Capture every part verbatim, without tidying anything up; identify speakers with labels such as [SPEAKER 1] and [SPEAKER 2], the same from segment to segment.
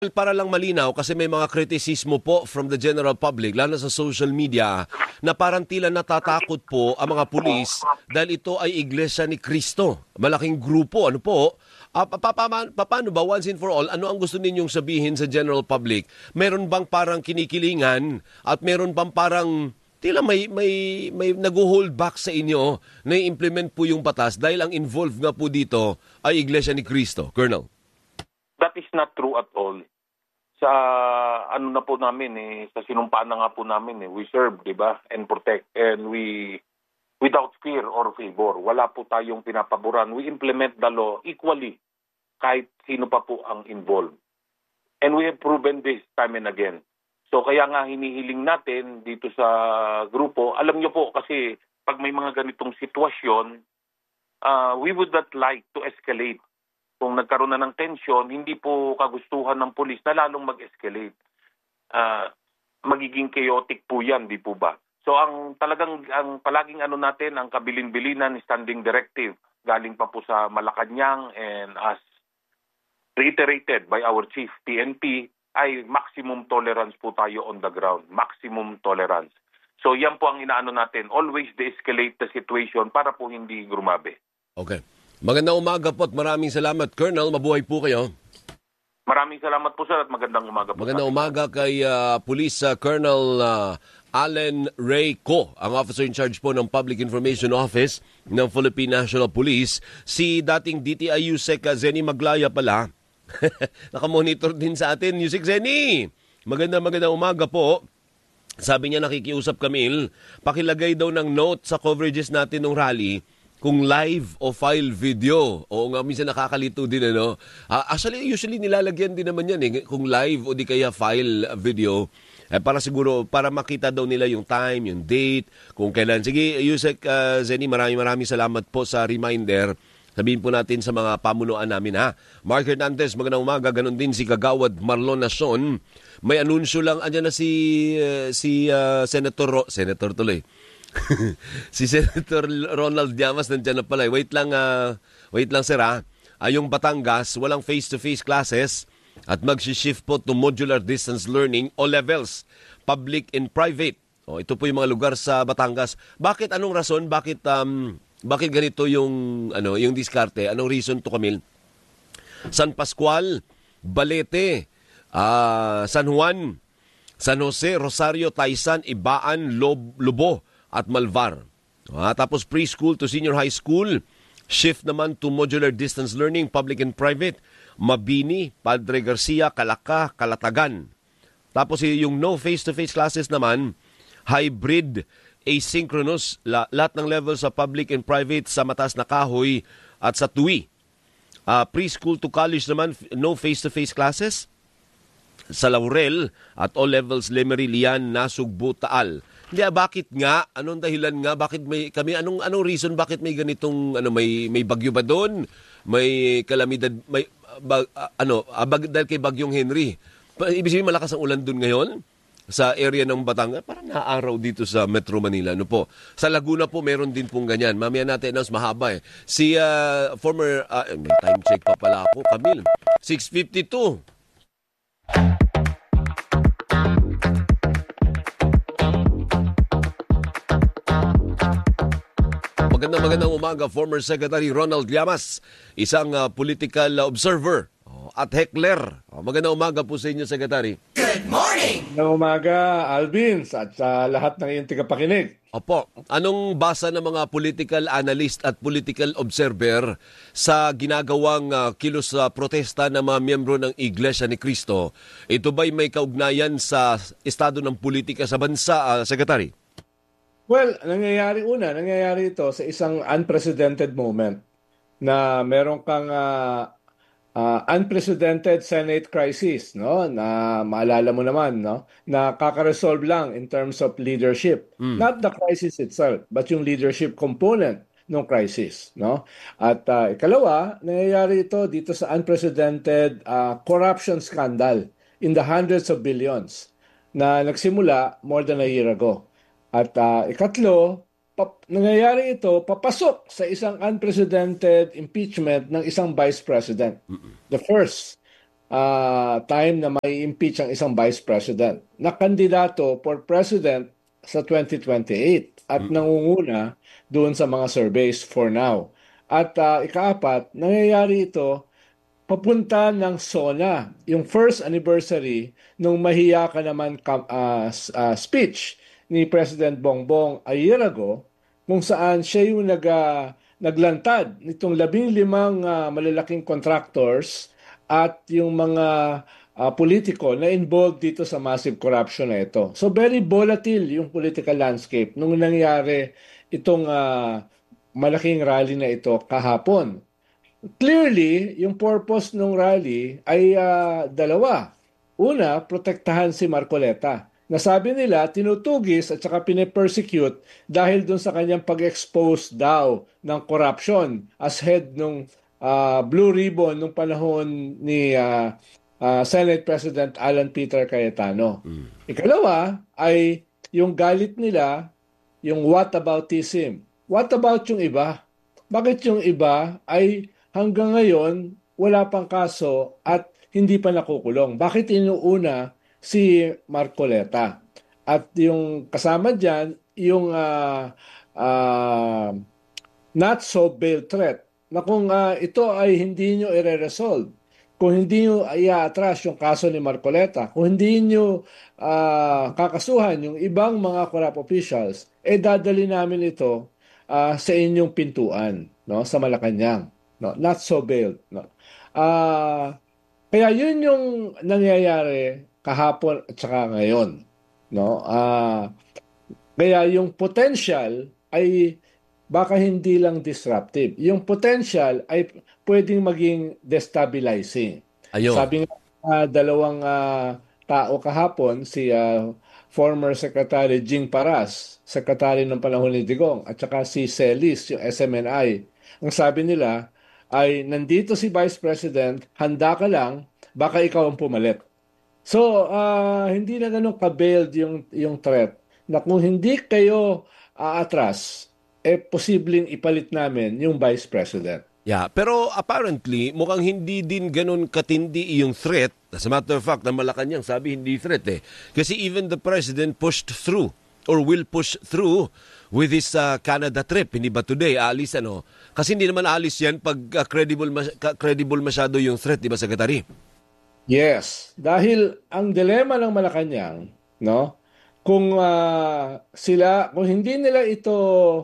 [SPEAKER 1] Para lang malinaw, kasi may mga kritisismo po from the general public, lalo sa social media, na parang tila natatakot po ang mga pulis dahil ito ay Iglesia ni Cristo. Malaking grupo. Ano po? Uh, pa, pa, pa, paano ba, once and for all, ano ang gusto ninyong sabihin sa general public? Meron bang parang kinikilingan at meron bang parang tila may, may, may nag-hold back sa inyo na i-implement po yung batas dahil ang involved nga po dito ay Iglesia ni Cristo? Colonel?
[SPEAKER 2] That is not true at all. Sa ano na po namin eh, sa sinumpaan na nga po namin eh, we serve, 'di ba? And protect, and we without fear or favor. Wala po tayong pinapaboran. We implement the law equally kahit sino pa po ang involved. And we have proven this time and again. So kaya nga hinihiling natin dito sa grupo, alam niyo po kasi pag may mga ganitong sitwasyon, uh, we would not like to escalate. Kung nagkaroon na ng tension, hindi po kagustuhan ng pulis na lalong mag-escalate. Uh, magiging chaotic po yan, di po ba? So ang talagang, ang palaging ano natin, ang kabilin-bilinan, standing directive, galing pa po sa Malacanang and as reiterated by our chief P N P, ay maximum tolerance po tayo on the ground. Maximum tolerance. So yan po ang inaano natin. Always de-escalate the situation para po hindi grumabe.
[SPEAKER 1] Okay. Magandang umaga po at maraming salamat. Colonel, mabuhay po kayo.
[SPEAKER 2] Maraming salamat po sir at magandang umaga po.
[SPEAKER 1] Magandang umaga kay uh, Police uh, Colonel uh, Allen Ray Co, ang officer in charge po ng Public Information Office ng Philippine National Police. Si dating D T I USEC uh, Zenny Maglaya pala. Nakamonitor din sa atin. USEC Zenny, magandang magandang umaga po. Sabi niya nakikiusap Camille, pakilagay daw ng note sa coverages natin ng rally kung live o file video. Oo nga, minsan nakakalito din, ano? Uh, actually, usually nilalagyan din naman yan, eh. Kung live o di kaya file video, eh, para siguro, para makita daw nila yung time, yung date, kung kailan. Sige, Yusek uh, Zenny, maraming maraming salamat po sa reminder. Sabihin po natin sa mga pamunuan namin, ha? Mark Hernandez, magandang umaga. Ganon din si Kagawad Marlon Nason. May anunsyo lang, andyan na si, uh, si uh, Senator, Ro- Senator tuloy. Si Senator Ronald Llamas nandiyan na pala. Wait lang, uh, wait lang sir ha. Uh, yung Batangas, walang face-to-face classes at mag-shift po to modular distance learning o levels, public and private. Oh, ito po yung mga lugar sa Batangas. Bakit, anong rason? Bakit, um, bakit ganito yung, ano, yung diskarte? Anong reason to, Camille? San Pascual, Balete, uh, San Juan, San Jose, Rosario, Taysan, Ibaan, Lob, Lubo, at Malvar. Ah, tapos preschool to senior high school, shift naman to modular distance learning, public and private, Mabini, Padre Garcia, Calaca, Calatagan. Tapos yung no face-to-face classes naman, hybrid, asynchronous, la- lahat ng levels sa public and private sa Matas na Kahoy at sa Tuwi. Ah, preschool to college naman, no face-to-face classes sa Laurel at all levels, Lemery, Lian, Nasugbu, Taal. Hindi, bakit nga? Anong dahilan nga? Bakit may kami anong anong reason bakit may ganitong ano may may bagyo ba doon? May kalamidad may bag, ano, bag, dahil kay Bagyong Henry. Ibig sabihin malakas ang ulan doon ngayon sa area ng Batangas. Parang naaraw dito sa Metro Manila, ano po. Sa Laguna po meron din pong ganyan. Mamaya natin announce mahaba eh. Si uh, former uh, may time check pa pala ako, Camille. six fifty-two. Magandang magandang umaga, former Secretary Ronald Llamas, isang uh, political observer oh, at heckler. Oh, magandang umaga po sa inyo, Secretary.
[SPEAKER 3] Good morning!
[SPEAKER 4] Magandang umaga, Alvin, at sa lahat ng iyong tagapakinig.
[SPEAKER 1] Opo, anong basa ng mga political analyst at political observer sa ginagawang uh, kilos uh, protesta ng mga miyembro ng Iglesia ni Cristo? Ito ba'y may kaugnayan sa estado ng politika sa bansa, uh, Secretary?
[SPEAKER 4] Well, nangyayari una, nangyayari ito sa isang unprecedented moment na meron kang uh, uh, unprecedented Senate crisis, no? Na maalala mo naman, no? Na kaka-resolve lang in terms of leadership. Mm. Not the crisis itself, but yung leadership component ng crisis, no? At uh, ikalawa, nangyayari ito dito sa unprecedented uh, corruption scandal in the hundreds of billions na nagsimula more than a year ago. At uh, ikatlo, pap- nangyayari ito papasok sa isang unprecedented impeachment ng isang vice president. Mm-mm. The first ah, time na may impeach ang isang vice president na kandidato for president sa twenty twenty-eight at nangunguna doon sa mga surveys for now. At ah, ikaapat, nangyayari ito papunta ng SONA, yung first anniversary nung mahiya ka naman kam- ah, s- ah, speech ni President Bongbong a year ago, kung saan siya yung nag, ah, naglantad nitong labing limang ah, malalaking contractors at yung mga ah, politiko na involved dito sa massive corruption na ito. So very volatile yung political landscape nung nangyari itong ah, malaking rally na ito kahapon. Clearly, yung purpose ng rally ay ah, dalawa. Una, protektahan si Marcoleta. Nasabi nila, tinutugis at saka pine-persecute dahil dun sa kanyang pag-expose daw ng corruption as head ng Blue Ribbon nung panahon ni ah, ah, Senate President Alan Peter Cayetano. Ikalawa ay yung galit nila, yung whataboutism. What about yung iba? Bakit yung iba ay hanggang ngayon wala pang kaso at hindi pa nakukulong? Bakit inuuna si Marcoleta? At yung kasama dyan, yung ah, ah, not so bail threat na kung ah, ito ay hindi nyo i-resolve, kung hindi nyo i-atras yung kaso ni Marcoleta, kung hindi nyo ah, kakasuhan yung ibang mga corrupt officials, eh dadali namin ito ah, sa inyong pintuan, no, sa Malacanang, no, not so bail, no. Ah, kaya yun yung nangyayari kahapon at saka ngayon, no. Ah, kaya yung potential ay baka hindi lang disruptive. Yung potential ay pwedeng maging destabilizing.
[SPEAKER 1] Ayun.
[SPEAKER 4] Sabi nga ah, dalawang ah, tao kahapon, si ah, former Secretary Jing Paras, Secretary ng panahon ni Digong, at saka si Celis, yung S M N I. Ang sabi nila ay nandito si Vice President, handa ka lang, baka ikaw ang pumalit. So, ah, hindi na ganun ka-veiled yung, yung threat na kung hindi kayo aatras, eh posibleng ipalit namin yung Vice President.
[SPEAKER 1] Yeah, pero apparently, mukhang hindi din ganun katindi yung threat. As a matter of fact, ang Malacanang sabi hindi threat eh. Kasi even the President pushed through or will push through with his uh, Canada trip. Hindi ba today, aalis ano? Kasi hindi naman aalis yan pag uh, credible, mas- credible masyado yung threat, di ba, Secretary?
[SPEAKER 4] Yes, dahil ang dilema ng Malacanang, no? Kung ah, sila, kung hindi nila ito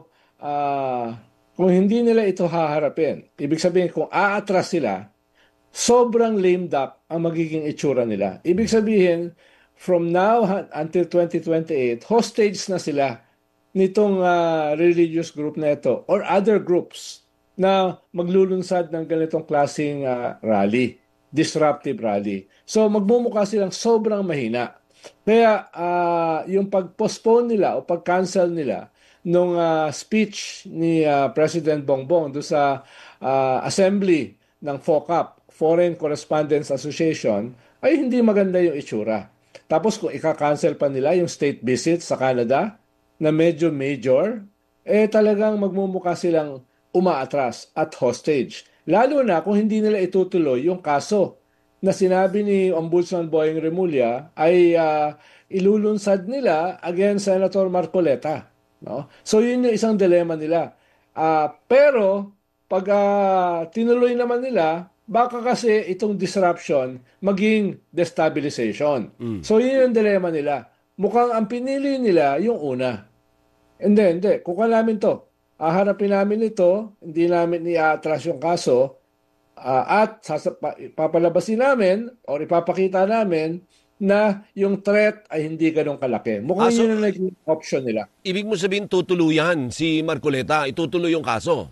[SPEAKER 4] ah, kung hindi nila ito haharapin, ibig sabihin kung aatras sila, sobrang lame duck ang magiging itsura nila. Ibig sabihin, from now ha- until twenty twenty-eight, hostage na sila nitong ah, religious group na ito or other groups na maglulunsad ng ganitong klaseng ah, rally, disruptive rally. So magmumukha silang sobrang mahina. Kaya ah, yung pag-postpone nila o pag-cancel nila nung ah, speech ni ah, President Bongbong do sa ah, assembly ng FOCAP, Foreign Correspondents Association, ay hindi maganda yung itsura. Tapos kung ika-cancel pa nila yung state visit sa Canada na medyo major, eh talagang magmumukha silang umaatras at hostage. Lalo na kung hindi nila itutuloy yung kaso na sinabi ni Ombudsman Boyeng Remulla ay ah, ilulunsad nila against Senator Marcoleta. No? So yun yung isang dilema nila. Ah, pero pag ah, tinuloy naman nila, baka kasi itong disruption maging destabilization. So yun yung dilema nila. Mukhang ang pinili nila yung una. Hindi, hindi. Kuka namin to. Aharapin namin ito, hindi namin i-atras yung kaso, ah, at sasa- pa- papalabasin namin or ipapakita namin na yung threat ay hindi ganun kalaki. Mukhang
[SPEAKER 1] Ah, so-
[SPEAKER 4] yun ang naging option nila.
[SPEAKER 1] Ibig mo sabihin tutuluyan si Marcoleta, itutuloy yung kaso.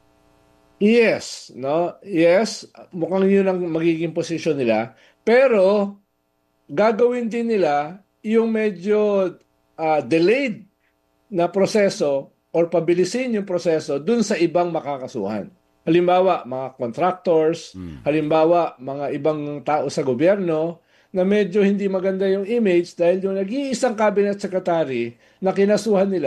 [SPEAKER 4] Yes, no? Yes, mukhang yun ang magiging position nila. Pero gagawin din nila yung medyo ah, delayed na proseso or pabilisin yung proseso dun sa ibang makakasuhan. Halimbawa, mga contractors, halimbawa, mga ibang tao sa gobyerno na medyo hindi maganda yung image dahil yung nag-iisang cabinet secretary na kinasuhan nila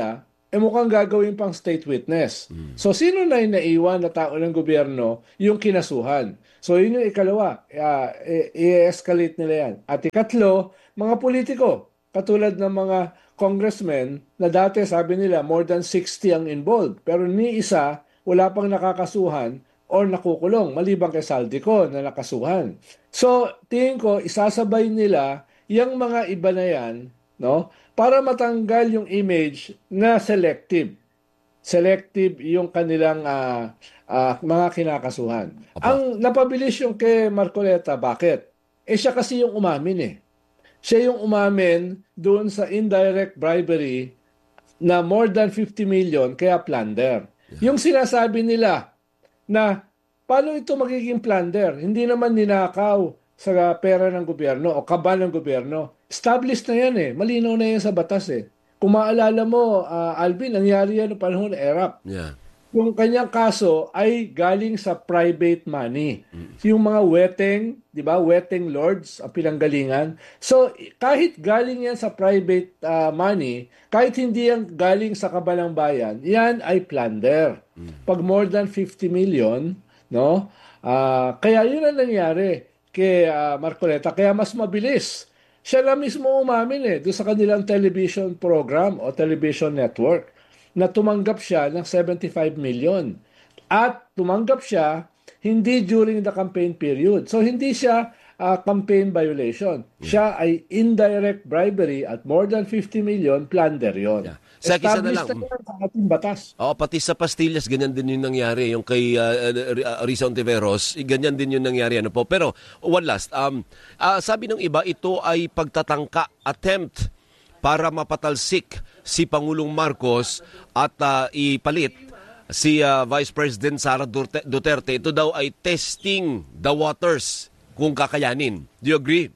[SPEAKER 4] eh mukhang gagawin pang state witness. So sino na yung naiwan na tao ng gobyerno yung kinasuhan? So yun yung ikalawa, uh, i-escalate nila yan. At ikatlo, mga politiko, katulad ng mga congressmen na dati sabi nila more than sixty ang involved. Pero ni isa, wala pang nakakasuhan or nakukulong, maliban kay Saldico na nakasuhan. So tingin ko, isasabay nila yung mga iba na yan, no? Para matanggal yung image na selective. Selective yung kanilang uh, uh, mga kinakasuhan. Apa. Ang napabilis yung kay Marcoleta, bakit? Eh siya kasi yung umamin eh. Siya yung umamin doon sa indirect bribery na more than fifty million kaya plunder. Yeah. Yung sinasabi nila na paano ito magiging plunder? Hindi naman ninakaw sa pera ng gobyerno o kaba ng gobyerno. Established na yan eh. Malinaw na yan sa batas eh. Kung maalala mo, uh, Alvin, nangyari yan noong panahon ng E R A P.
[SPEAKER 1] Yeah.
[SPEAKER 4] Yung kanyang kaso ay galing sa private money. Mm. Yung mga weteng, di ba, weteng lords ang pinanggalingan. So, kahit galing yan sa private uh, money, kahit hindi yan galing sa kabalang bayan, yan ay plunder. Mm. Pag more than fifty million, no? Uh, kaya yun ang nangyari kay uh, Marcoleta. Kaya mas mabilis. Siya na mismo umamin eh, doon sa kanilang television program o television network na tumanggap siya ng seventy-five million. At tumanggap siya hindi during the campaign period. So hindi siya uh, campaign violation. Yeah. Siya ay indirect bribery at more than fifty million plunder yon. Yeah. Established na yan sa ating batas.
[SPEAKER 1] Oo, pati sa Pastillas, ganyan din yung nangyari. Yung kay uh, Risa Ontiveros, ganyan din yung nangyari. Ano po. Pero, one last. Um, uh, sabi ng iba, ito ay pagtatangka, attempt para mapatalsik si Pangulong Marcos at uh, ipalit si uh, Vice President Sara Duterte. Ito daw ay testing the waters kung kakayanin. Do you agree?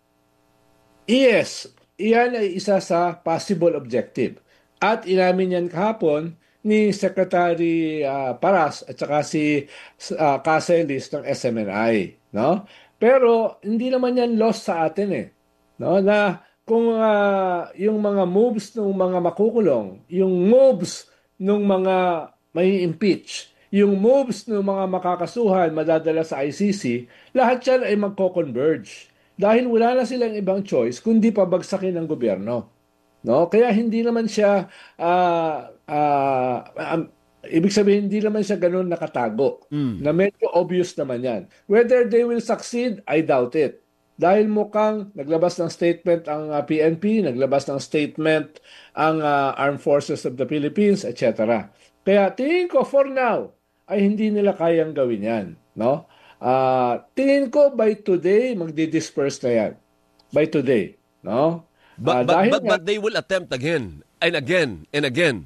[SPEAKER 4] Yes. Iyan ay isa sa possible objective. At inamin yan kahapon ni Secretary uh, Paras at saka si uh, Caselis ng S M N I, no? Pero hindi naman yan lost sa atin eh, no? Na kung uh, yung mga moves ng mga makukulong, yung moves ng mga may impeach, yung moves ng mga makakasuhan madadala sa I C C, lahat yan ay magko-converge dahil wala na silang ibang choice kundi pabagsakin ng gobyerno. No, kaya hindi naman siya uh, uh, um, ibig sabihin hindi naman siya ganoon nakatago. Mm. Na medyo obvious naman 'yan. Whether they will succeed, I doubt it. Dahil mukhang naglabas ng statement ang uh, P N P, naglabas ng statement ang uh, Armed Forces of the Philippines, et cetera. Kaya tingin ko for now ay hindi nila kayang gawin 'yan, no? Uh, tingin ko by today magdi-disperse na 'yan. By today, no?
[SPEAKER 1] But, uh, but, but, but they will attempt again and again and again.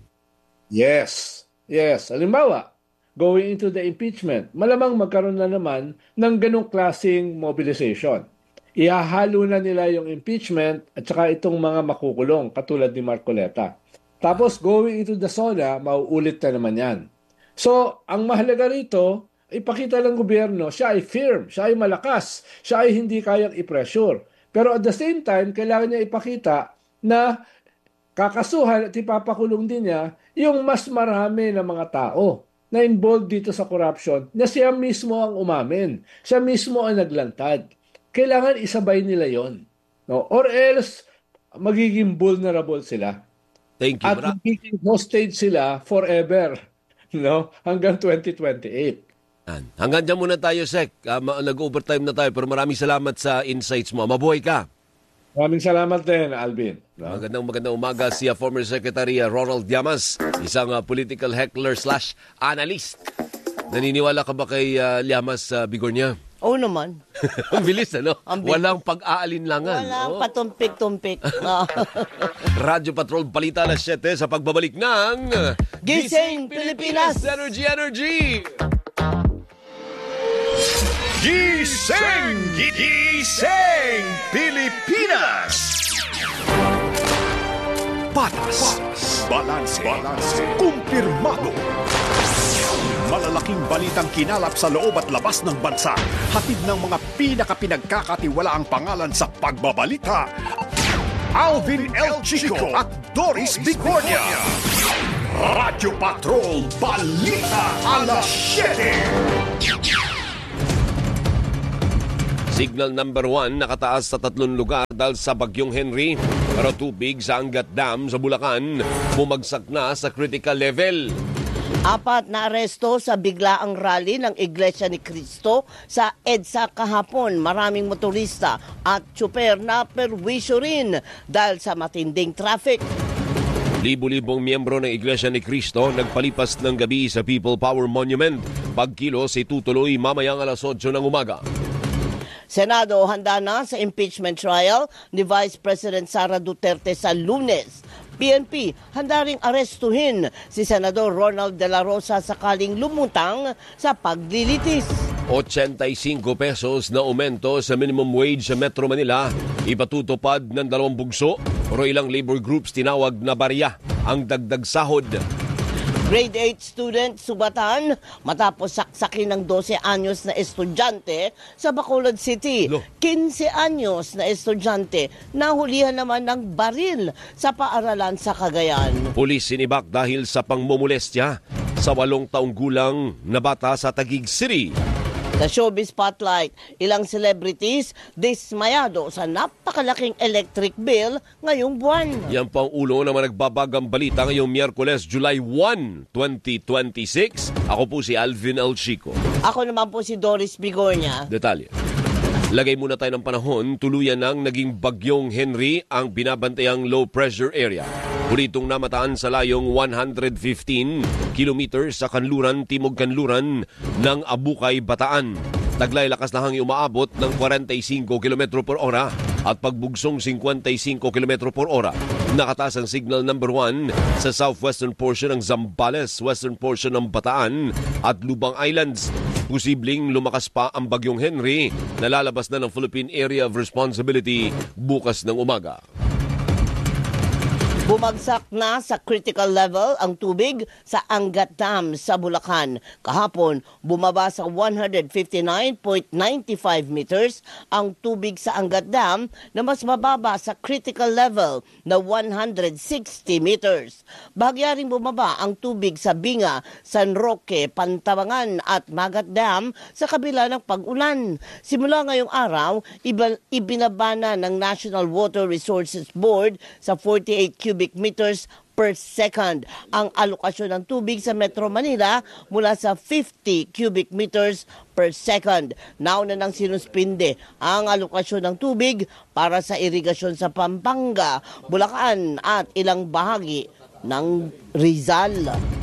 [SPEAKER 4] Yes. Yes. Halimbawa, going into the impeachment, malamang magkaroon na naman ng ganong klaseng mobilization. Ihahalo na nila yung impeachment at saka itong mga makukulong katulad ni Marcoleta. Tapos going into the SONA, mauulit na naman yan. So, ang mahalaga rito, ipakita ng gobyerno, siya ay firm, siya ay malakas, siya ay hindi kayang i-pressure. Pero at the same time, kailangan niya ipakita na kakasuhan at ipapakulong din niya yung mas marami na mga tao na involved dito sa corruption na siya mismo ang umamin. Siya mismo ang naglantad. Kailangan isabay nila yon, no? Or else, magiging vulnerable sila.
[SPEAKER 1] Thank you.
[SPEAKER 4] At magiging hostage sila forever, no? Hanggang twenty twenty-eight.
[SPEAKER 1] Hanggang dyan muna tayo, Sec. Uh, nag-overtime na tayo, pero maraming salamat sa insights mo. Mabuhay ka.
[SPEAKER 4] Maraming salamat din, Alvin.
[SPEAKER 1] No? Magandang magandang umaga si uh, former Secretary uh, Ronald Llamas, isang uh, political heckler slash analyst. Naniniwala ka ba kay uh, Llamas uh, Bigornia?
[SPEAKER 3] Oo naman.
[SPEAKER 1] Ang bilis, ano? Ang bilis. Walang pag-aalinlangan.
[SPEAKER 3] Walang
[SPEAKER 1] oh.
[SPEAKER 3] patumpik-tumpik.
[SPEAKER 1] Radyo Patrol Balita alas siyete sa pagbabalik ng
[SPEAKER 3] Gising Pilipinas!
[SPEAKER 1] Energy, energy!
[SPEAKER 5] Gising! Gising Pilipinas! Patas, balanse, balanse, kumpirmado. Malalaking balitang kinalap sa loob at labas ng bansa. Hatid ng mga pinakapinagkakatiwalaang pangalan sa pagbabalita. Alvin L. Chico at Doris Bigornia. Radyo Patrol Balita Alas siyete.
[SPEAKER 1] Signal number one nakataas sa tatlong lugar dahil sa bagyong Henry. Pero tubig sa Angat Dam sa Bulacan bumagsak na sa critical level.
[SPEAKER 3] Apat na aresto sa biglaang rally ng Iglesia ni Cristo sa EDSA kahapon. Maraming motorista at tsuper na perwisyo rin dahil sa matinding traffic.
[SPEAKER 1] Libo-libong miyembro ng Iglesia ni Cristo nagpalipas ng gabi sa People Power Monument. Pagkilos itutuloy mamayang alas otso ng umaga.
[SPEAKER 3] Senado handa na sa impeachment trial ni Vice President Sara Duterte sa Lunes. P N P handa ring arestuhin si Senador Ronald De La Rosa sakaling lumutang sa paglilitis.
[SPEAKER 1] eighty-five pesos na aumento sa minimum wage sa Metro Manila. Ipatutupad ng dalawang bugso pero ilang labor groups tinawag na barya ang dagdag sahod.
[SPEAKER 3] Grade eight student subatan matapos saksakin ng twelve anyos na estudyante sa Bacolod City.
[SPEAKER 1] Lo.
[SPEAKER 3] fifteen anyos na estudyante nahulihan naman ng baril sa paaralan sa Cagayan.
[SPEAKER 1] Pulis sinibak dahil sa pangmumulestya sa walong taong gulang na bata sa Taguig City.
[SPEAKER 3] Sa Showbiz Spotlight, ilang celebrities dismayado sa napakalaking electric bill ngayong buwan.
[SPEAKER 1] Yan pang ulo na managbabagang balita ngayong Miyerkules, July first, twenty twenty-six. Ako po si Alvin El Chico.
[SPEAKER 3] Ako naman po si Doris Bigornia.
[SPEAKER 1] Detalye. Lagay muna tayo ng panahon, tuluyan ng naging bagyong Henry ang binabantayang low pressure area. Hulitong namataan sa layong one hundred fifteen kilometers sa kanluran, timog kanluran ng Abukay, Bataan. Taglay lakas na hangin umaabot ng forty-five kilometro per ora at pagbugsong fifty-five kilometro per ora. Nakataas ang signal number one sa southwestern portion ng Zambales, western portion ng Bataan at Lubang Islands. Posibleng lumakas pa ang bagyong Henry na lalabas na ng Philippine Area of Responsibility bukas ng umaga.
[SPEAKER 3] Bumagsak na sa critical level ang tubig sa Angat Dam sa Bulacan. Kahapon, bumaba sa one hundred fifty-nine point nine five meters ang tubig sa Angat Dam na mas mababa sa critical level na one hundred sixty meters. Bahagyaring bumaba ang tubig sa Binga, San Roque, Pantabangan at Magat Dam sa kabila ng pag-ulan. Simula ngayong araw, iba, ibinabana ng National Water Resources Board sa forty-eight cubic meters per second ang alokasyon ng tubig sa Metro Manila mula sa fifty cubic meters per second. Nauna nang sinuspinde ang alokasyon ng tubig para sa irigasyon sa Pampanga, Bulacan at ilang bahagi ng Rizal.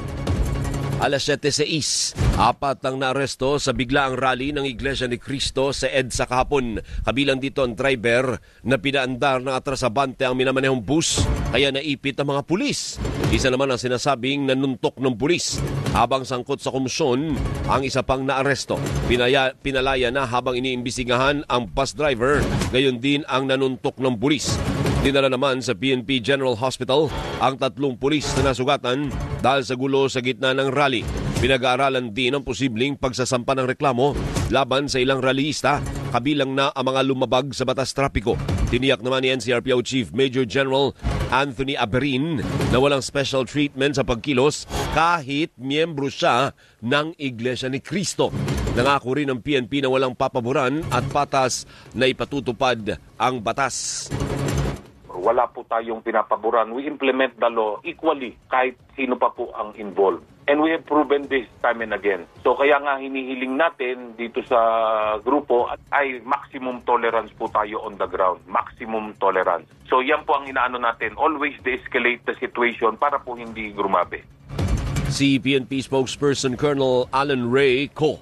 [SPEAKER 1] Alas siyete sais, apat ang naaresto sa biglaang rally ng Iglesia ni Cristo sa EDSA kahapon. Kabilang dito ang driver na pinaandar ng atrasabante ang minamanehong bus kaya naipit ang mga pulis. Isa naman ang sinasabing nanuntok ng pulis. Habang sangkot sa komisyon, ang isa pang naaresto. Pinaya, pinalaya na habang iniimbestigahan ang bus driver, gayon din ang nanuntok ng pulis. Dinala naman sa P N P General Hospital ang tatlong pulis na nasugatan dahil sa gulo sa gitna ng rally. Pinag-aaralan din ang posibleng pagsasampa ng reklamo laban sa ilang rallyista, kabilang na ang mga lumabag sa batas trapiko. Tiniyak naman ni N C R P O Chief Major General Anthony Aberin na walang special treatment sa pagkilos kahit miyembro siya ng Iglesia ni Cristo. Nangako rin ng P N P na walang papaboran at patas na ipatutupad ang batas.
[SPEAKER 2] Wala po tayong pinapaboran. We implement the law equally kahit sino pa po ang involved. And we have proven this time and again. So kaya nga hinihiling natin dito sa grupo ay maximum tolerance po tayo on the ground. Maximum tolerance. So yan po ang inaano natin. Always de-escalate the situation para po hindi grumabe.
[SPEAKER 1] Si P N P spokesperson Colonel Alan Ray Co.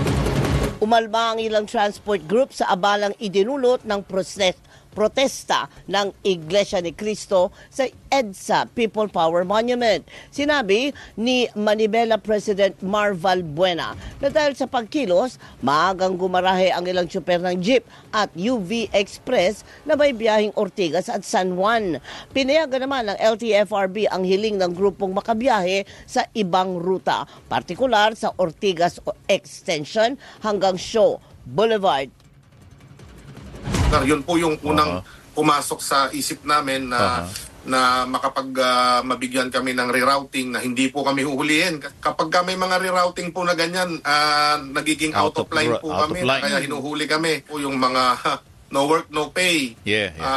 [SPEAKER 3] Umalma ang ilang transport group sa abalang idinulot ng protest protesta ng Iglesia ni Cristo sa EDSA People Power Monument. Sinabi ni Manibela President Marval Buena na dahil sa pagkilos, maagang gumarahe ang ilang tsuper ng jeep at U V Express na may biyaheng Ortigas at San Juan. Pinayagan naman ng L T F R B ang hiling ng grupong makabiyahe sa ibang ruta, partikular sa Ortigas Extension hanggang Shaw Boulevard.
[SPEAKER 6] Yun po yung unang uh-huh. pumasok sa isip namin na uh-huh. na makapag ah, mabigyan kami ng rerouting na hindi po kami huhulihin. Kapag ka may mga rerouting po na ganyan, ah, nagiging out,
[SPEAKER 7] Out
[SPEAKER 6] of
[SPEAKER 7] of
[SPEAKER 6] line
[SPEAKER 7] ro-
[SPEAKER 6] po
[SPEAKER 7] out
[SPEAKER 6] kami,
[SPEAKER 7] of line.
[SPEAKER 6] kaya hinuhuli kami po yung mga no work, no pay.
[SPEAKER 7] Yeah, yeah.
[SPEAKER 6] Ah,